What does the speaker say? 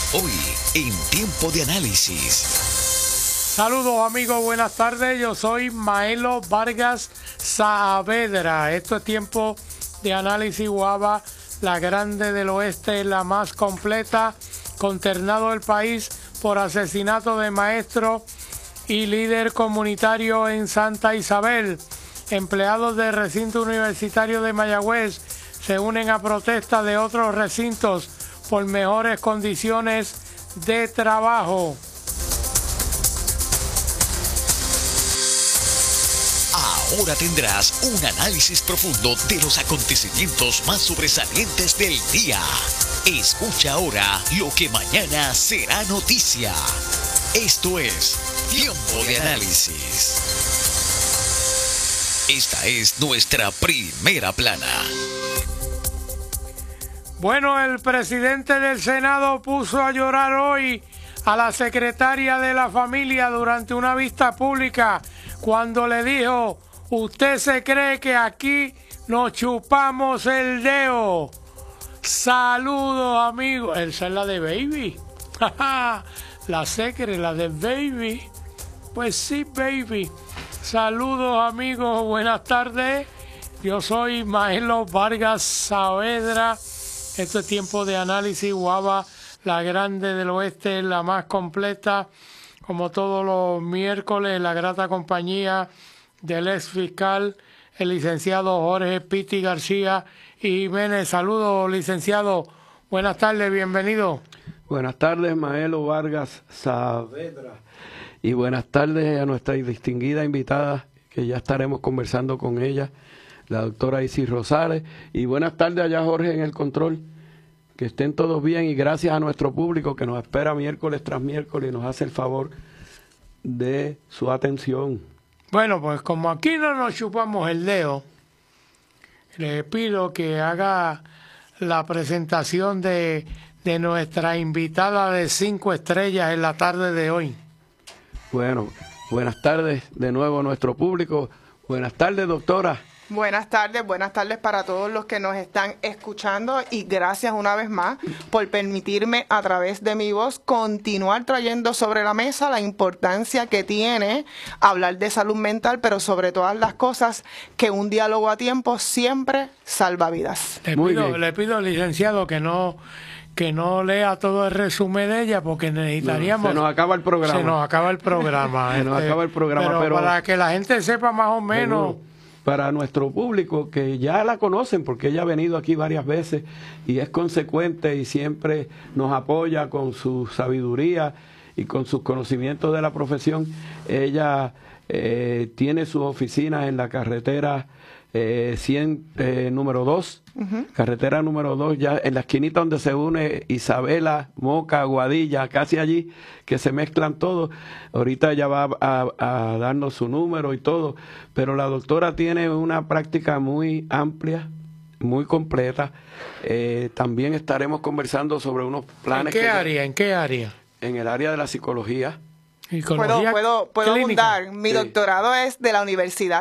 Hoy, en Tiempo de Análisis. Saludos amigos, buenas tardes. Yo soy Maelo Vargas Saavedra. Esto es Tiempo de Análisis Guava, la grande del oeste, la más completa. Consternado el país por asesinato de maestro y líder comunitario en Santa Isabel. Empleados del recinto universitario de Mayagüez se unen a protesta de otros recintos por mejores condiciones de trabajo. Ahora tendrás un análisis profundo de los acontecimientos más sobresalientes del día. Escucha ahora lo que mañana será noticia. Esto es Tiempo de Análisis. Esta es nuestra primera plana. Bueno, el presidente del Senado puso a llorar hoy a la secretaria de la familia durante una vista pública cuando le dijo: ¿usted se cree que aquí nos chupamos el dedo? Saludos amigos. Esa es la de Baby. La secre, la de Baby. Pues sí, Baby. Saludos amigos, buenas tardes. Yo soy Maelo Vargas Saavedra. Esto es Tiempo de Análisis Guava, la grande del oeste, la más completa, como todos los miércoles, la grata compañía del ex fiscal, el licenciado Jorge Piti García y Jiménez. Saludos, licenciado. Buenas tardes, bienvenido. Buenas tardes, Maelo Vargas Saavedra. Y buenas tardes a nuestra distinguida invitada, que ya estaremos conversando con ella, la doctora Isis Rosales. Y buenas tardes allá, Jorge, en el control. Que estén todos bien y gracias a nuestro público que nos espera miércoles tras miércoles y nos hace el favor de su atención. Bueno, pues como aquí no nos chupamos el dedo, le pido que haga la presentación de nuestra invitada de 5 estrellas en la tarde de hoy. Bueno, buenas tardes de nuevo a nuestro público. Buenas tardes, doctora. Buenas tardes para todos los que nos están escuchando y gracias una vez más por permitirme a través de mi voz continuar trayendo sobre la mesa la importancia que tiene hablar de salud mental, pero sobre todas las cosas que un diálogo a tiempo siempre salva vidas. Le pido, licenciado, que no lea todo el resumen de ella porque necesitaríamos... Se nos acaba el programa. Se nos acaba el programa. Pero para que la gente sepa más o menos... Para nuestro público que ya la conocen porque ella ha venido aquí varias veces y es consecuente y siempre nos apoya con su sabiduría y con sus conocimientos de la profesión. Ella tiene sus oficinas en la carretera 100 número 2, carretera número 2, ya en la esquinita donde se une Isabela, Moca, Aguadilla, casi allí, que se mezclan todos. Ahorita ella va a darnos su número y todo, pero la doctora tiene una práctica muy amplia, muy completa. También estaremos conversando sobre unos planes. ¿En qué área? En el área de la psicología. ¿Puedo abundar? Mi doctorado es de la Universidad